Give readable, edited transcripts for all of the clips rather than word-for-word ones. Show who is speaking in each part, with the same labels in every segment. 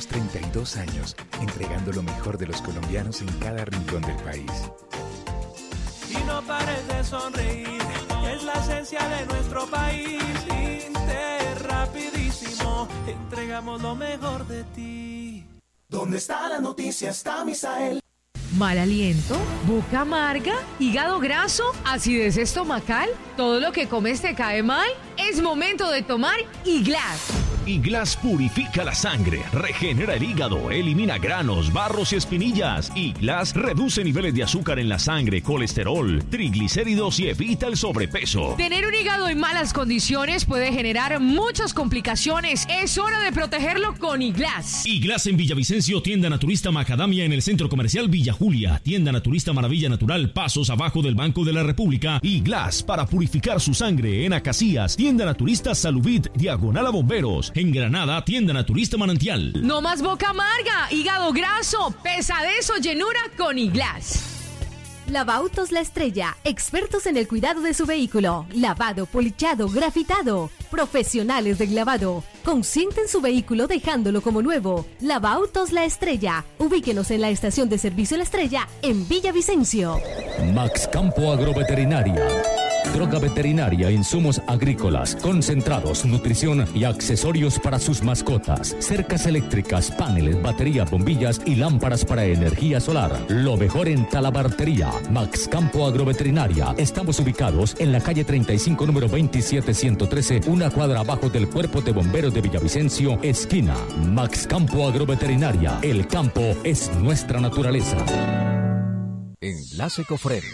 Speaker 1: Llevamos 32 años entregando lo mejor de los colombianos en cada rincón del país.
Speaker 2: Y no pares de sonreír, es la esencia de nuestro país. Inter, rapidísimo, entregamos lo mejor de ti.
Speaker 3: ¿Dónde está la noticia? Está Misael.
Speaker 4: Mal aliento, boca amarga, hígado graso, acidez estomacal, todo lo que comes te cae mal. Es momento de tomar Iglas.
Speaker 5: Iglas purifica la sangre, regenera el hígado, elimina granos, barros y espinillas. Iglas reduce niveles de azúcar en la sangre, colesterol, triglicéridos y evita el sobrepeso.
Speaker 4: Tener un hígado en malas condiciones puede generar muchas complicaciones. Es hora de protegerlo con Iglas.
Speaker 5: Iglas en Villavicencio, tienda naturista Macadamia en el Centro Comercial Villa Julia, tienda naturista Maravilla Natural, pasos abajo del Banco de la República. Iglas para purificar su sangre en Acacías, tienda naturista Salubit, diagonal a Bomberos. En Granada, tienda naturista Manantial.
Speaker 4: No más boca amarga, hígado graso, pesadez o llenura con Iglas.
Speaker 6: Lavautos La Estrella, expertos en el cuidado de su vehículo. Lavado, polichado, grafitado. Profesionales del lavado. Consienten su vehículo dejándolo como nuevo. Lavautos La Estrella. Ubíquenos en la estación de servicio La Estrella en Villavicencio.
Speaker 7: Max Campo Agroveterinaria. Droga veterinaria, insumos agrícolas, concentrados, nutrición y accesorios para sus mascotas. Cercas eléctricas, paneles, baterías, bombillas y lámparas para energía solar. Lo mejor en talabartería. Max Campo Agroveterinaria. Estamos ubicados en la calle 35, número 27113, una cuadra abajo del Cuerpo de Bomberos de Villavicencio, esquina. Max Campo Agroveterinaria. El campo es nuestra naturaleza.
Speaker 8: Enlace Cofrem.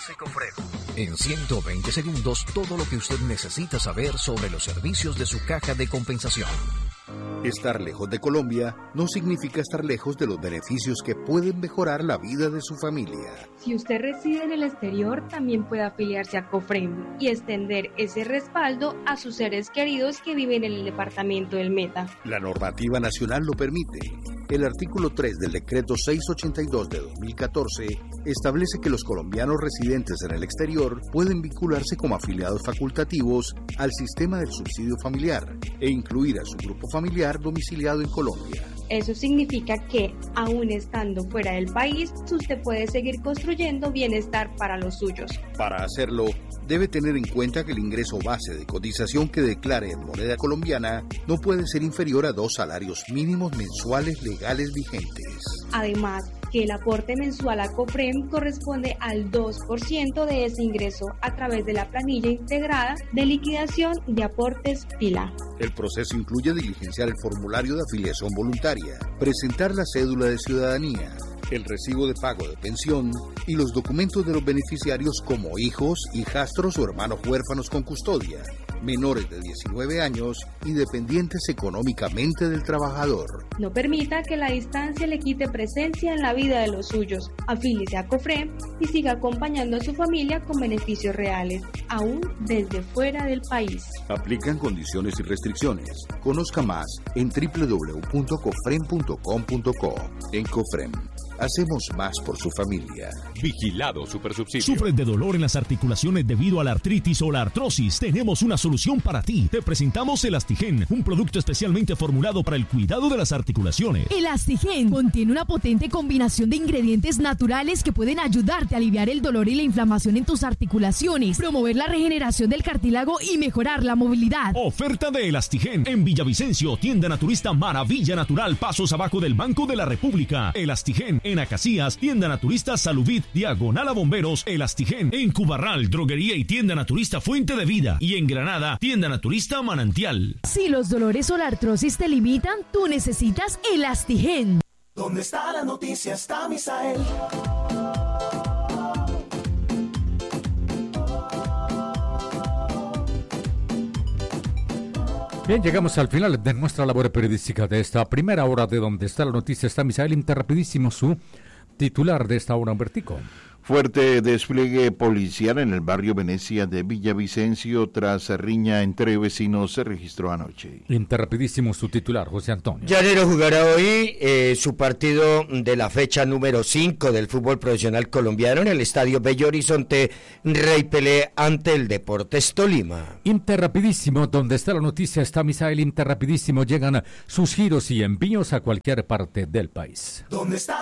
Speaker 8: En 120 segundos, todo lo que usted necesita saber sobre los servicios de su caja de compensación.
Speaker 9: Estar lejos de Colombia no significa estar lejos de los beneficios que pueden mejorar la vida de su familia.
Speaker 10: Si usted reside en el exterior, también puede afiliarse a Cofrem y extender ese respaldo a sus seres queridos que viven en el departamento del Meta.
Speaker 9: La normativa nacional lo permite. El artículo 3 del decreto 682 de 2014 establece que los colombianos residentes en el exterior pueden vincularse como afiliados facultativos al sistema del subsidio familiar e incluir a su grupo familiar domiciliado en Colombia.
Speaker 10: Eso significa que, aún estando fuera del país, usted puede seguir construyendo bienestar para los suyos.
Speaker 9: Para hacerlo, debe tener en cuenta que el ingreso base de cotización que declare en moneda colombiana no puede ser inferior a 2 salarios mínimos mensuales legales vigentes.
Speaker 10: Además, que el aporte mensual a Cofrem corresponde al 2% de ese ingreso a través de la planilla integrada de liquidación de aportes PILA.
Speaker 9: El proceso incluye diligenciar el formulario de afiliación voluntaria, presentar la cédula de ciudadanía, el recibo de pago de pensión y los documentos de los beneficiarios como hijos, hijastros o hermanos huérfanos con custodia, menores de 19 años y dependientes económicamente del trabajador.
Speaker 10: No permita que la distancia le quite presencia en la vida de los suyos. Afíliese a Cofrem y siga acompañando a su familia con beneficios reales, aún desde fuera del país.
Speaker 9: Aplican condiciones y restricciones. Conozca más en www.cofrem.com.co. En Cofrem, hacemos más por su familia.
Speaker 11: Vigilado Supersubsidio.
Speaker 5: ¿Sufres de dolor en las articulaciones debido a la artritis o la artrosis? Tenemos una solución para ti. Te presentamos Elastigen, un producto especialmente formulado para el cuidado de las articulaciones.
Speaker 12: Elastigen contiene una potente combinación de ingredientes naturales que pueden ayudarte a aliviar el dolor y la inflamación en tus articulaciones, promover la regeneración del cartílago y mejorar la movilidad.
Speaker 5: Oferta de Elastigen en Villavicencio, tienda naturista Maravilla Natural, pasos abajo del Banco de la República. Elastigen en Acacías, tienda naturista Salubit, diagonal a Bomberos. Elastigen en Cubarral, droguería y tienda naturista Fuente de Vida. Y en Granada, tienda naturista Manantial.
Speaker 12: Si los dolores o la artrosis te limitan, tú necesitas Elastigen.
Speaker 3: ¿Dónde está la noticia? Está Misael.
Speaker 13: Bien, llegamos al final de nuestra labor periodística de esta primera hora de Donde está la noticia. Está Misael Inter, rapidísimo su titular de esta hora, Humbertico.
Speaker 14: Fuerte despliegue policial en el barrio Venecia de Villavicencio tras riña entre vecinos se registró anoche.
Speaker 13: Interrapidísimo su titular, José Antonio.
Speaker 15: Llanero jugará hoy su partido de la fecha número 5 del fútbol profesional colombiano en el estadio Bello Horizonte Rey Pelé ante el Deportes Tolima.
Speaker 13: Interrapidísimo, donde está la noticia está Misael. Interrapidísimo, llegan sus giros y envíos a cualquier parte del país.
Speaker 3: ¿Dónde está?